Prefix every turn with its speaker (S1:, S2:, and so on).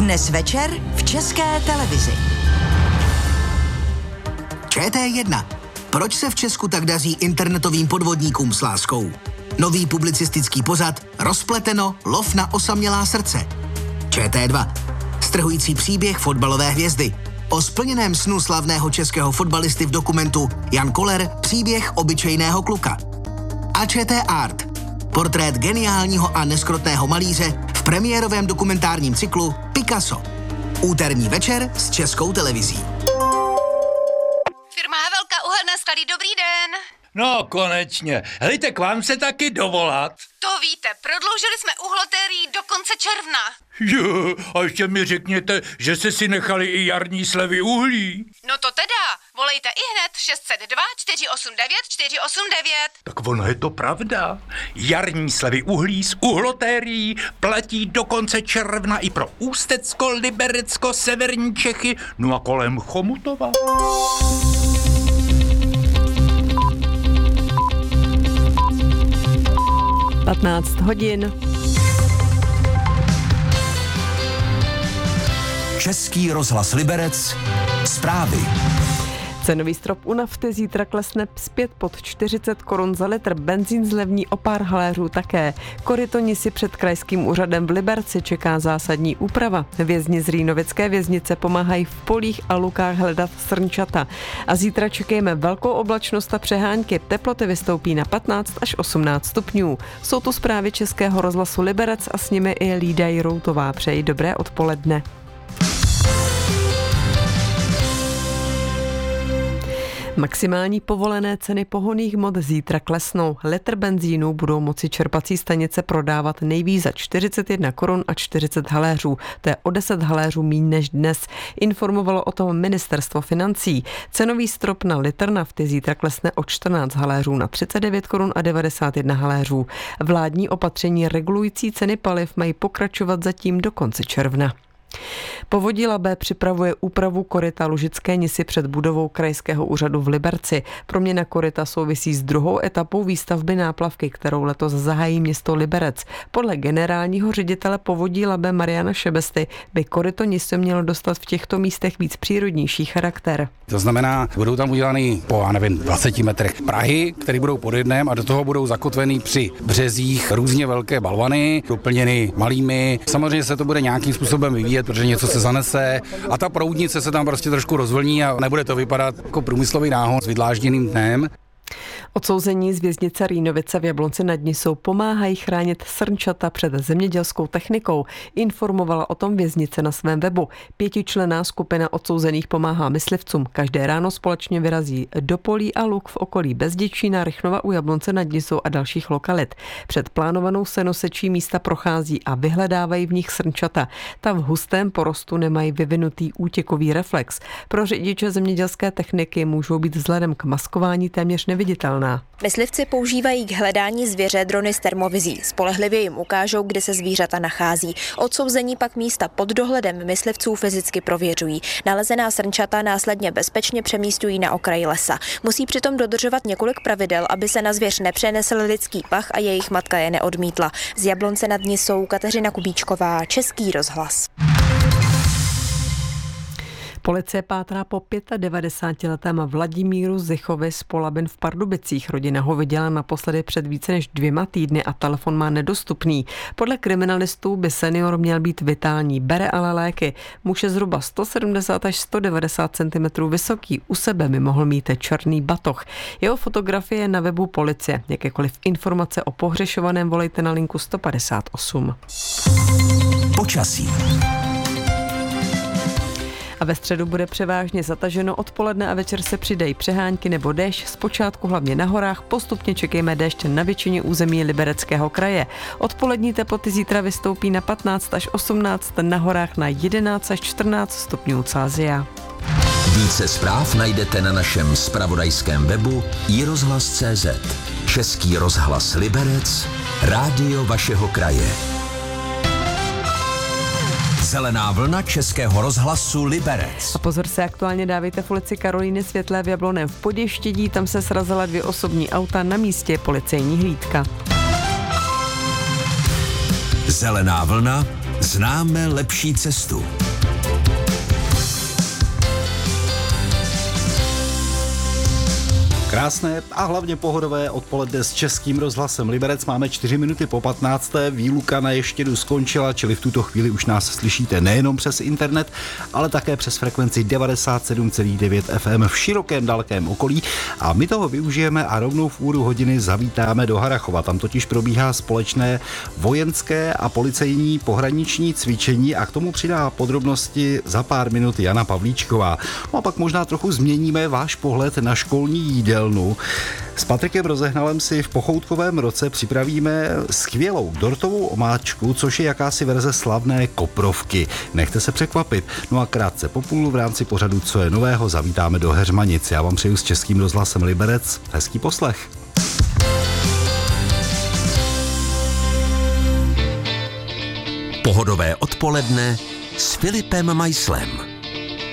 S1: Dnes večer v České televizi.
S2: ČT1. Proč se v Česku tak daří internetovým podvodníkům s láskou? Nový publicistický pořad Rozpleteno, lov na osamělá srdce. ČT2. Strhující příběh fotbalové hvězdy. O splněném snu slavného českého fotbalisty v dokumentu Jan Koller, příběh obyčejného kluka. A ČT Art. Portrét geniálního a neskrotného malíře v premiérovém dokumentárním cyklu Picasso. Úterní večer s Českou televizí.
S3: Firma Havelka, uhelné sklady, dobrý den.
S4: No, konečně. Helejte, k vám se taky dovolat.
S3: To víte, prodloužili jsme uhlotérii do konce června.
S4: Jo, a ještě mi řekněte, že jste si nechali i jarní slevy uhlí.
S3: No to teda, volejte ihned 602 489 489.
S4: Tak ono je to pravda. Jarní slevy uhlí s uhlotérií platí do konce června i pro Ústecko, Liberecko, severní Čechy, no a kolem Chomutova.
S5: (15 hodin).
S6: Český rozhlas Liberec. Zprávy.
S5: Cenový strop u nafty zítra klesne zpět pod 40 korun za litr, benzín zlevní o pár haléřů také. Korytoni si před krajským úřadem v Liberci čeká zásadní úprava. Vězni z Rýnovické věznice pomáhají v polích a lukách hledat srnčata. A zítra čekejme velkou oblačnost a přehánky. Teploty vystoupí na 15 až 18 stupňů. Jsou tu zprávy Českého rozhlasu Liberec a s nimi i Lída Jiroutová. Přeji dobré odpoledne. Maximální povolené ceny pohonných hmot zítra klesnou. Litr benzínu budou moci čerpací stanice prodávat nejvíc za 41 korun a 40 haléřů. To je o 10 haléřů míň než dnes. Informovalo o tom ministerstvo financí. Cenový strop na litr nafty zítra klesne o 14 haléřů na 39 korun a 91 haléřů. Vládní opatření regulující ceny paliv mají pokračovat zatím do konce června. Povodí Labe připravuje úpravu koryta Lužické Nisy před budovou krajského úřadu v Liberci. Proměna koryta souvisí s druhou etapou výstavby náplavky, kterou letos zahájí město Liberec. Podle generálního ředitele Povodí Labe Mariana Šebesty by koryto Nisy mělo dostat v těchto místech víc přírodnější charakter.
S7: To znamená, budou tam udělaný po 20 metrech prahy, které budou pod jednem a do toho budou zakotvený při březích různě velké balvany, doplněny malými. Samozřejmě se to bude nějakým způsobem vyvíjet, protože něco se zanese a ta proudnice se tam prostě trošku rozvlní a nebude to vypadat jako průmyslový náhon s vydlážděným dnem.
S5: Odsouzení z věznice Rýnovice v Jablonci nad Nisou pomáhají chránit srnčata před zemědělskou technikou. Informovala o tom věznice na svém webu. 5členná skupina odsouzených pomáhá myslivcům. Každé ráno společně vyrazí do polí a luk v okolí Bezděčína, Rychnova u Jablonce nad Nisou a dalších lokalit. Před plánovanou senosečí místa prochází a vyhledávají v nich srnčata. Ta v hustém porostu nemají vyvinutý útěkový reflex. Pro řidiče zemědělské techniky můžou být vzhledem k maskování téměř neviditelná.
S8: Myslivci používají k hledání zvěře drony s termovizí. Spolehlivě jim ukážou, kde se zvířata nachází. Odsouzení pak místa pod dohledem myslivců fyzicky prověřují. Nalezená srnčata následně bezpečně přemístují na okraj lesa. Musí přitom dodržovat několik pravidel, aby se na zvěř nepřenesl lidský pach a jejich matka je neodmítla. Z Jablonce nad Nisou Kateřina Kubíčková, Český rozhlas.
S5: Policie pátrá po 95letém Vladimíru Zichovi z Polabin v Pardubicích. Rodina ho viděla naposledy před více než 2 týdny a telefon má nedostupný. Podle kriminalistů by senior měl být vitální, bere ale léky. Muž je zhruba 170 až 190 cm vysoký, u sebe by mohl mít černý batoh. Jeho fotografie je na webu policie. Jakékoliv informace o pohřešovaném volejte na linku 158.
S6: Počasí.
S5: A ve středu bude převážně zataženo, odpoledne a večer se přidají přehánky nebo déšť, zpočátku hlavně na horách, postupně čekejme déšť na většině území Libereckého kraje. Odpolední teploty zítra vystoupí na 15 až 18, na horách na 11 až 14 stupňů Celsia.
S6: Více zpráv najdete na našem zpravodajském webu iRozhlas.cz. Český rozhlas Liberec, rádio vašeho kraje. Zelená vlna Českého rozhlasu Liberec.
S5: A pozor se aktuálně dávejte v ulici Karolíny Světlé v Jablonném v Poděštědí, tam se srazila 2 osobní auta, na místě je policejní hlídka.
S6: Zelená vlna Známe lepší cestu.
S9: Krásné a hlavně pohodové odpoledne s Českým rozhlasem Liberec. Máme 4 minuty po 15. Výluka na Ještědu skončila, čili v tuto chvíli už nás slyšíte nejenom přes internet, ale také přes frekvenci 97,9 FM v širokém dalekém okolí. A my toho využijeme a rovnou v úru hodiny zavítáme do Harrachova. Tam totiž probíhá společné vojenské a policejní pohraniční cvičení a k tomu přidá podrobnosti za pár minut Jana Pavlíčková. No a pak možná trochu změníme váš pohled na školní jídelnu. S Patrikem Rozehnalem si v Pochoutkovém roce připravíme skvělou dortovou omáčku, což je jakási verze slavné koprovky. Nechte se překvapit. No a krátce po půl v rámci pořadu Co je nového zavítáme do Heřmanic. Já vám přeju s Českým rozhlasem Liberec hezký poslech.
S6: Pohodové odpoledne s Filipem Meislem.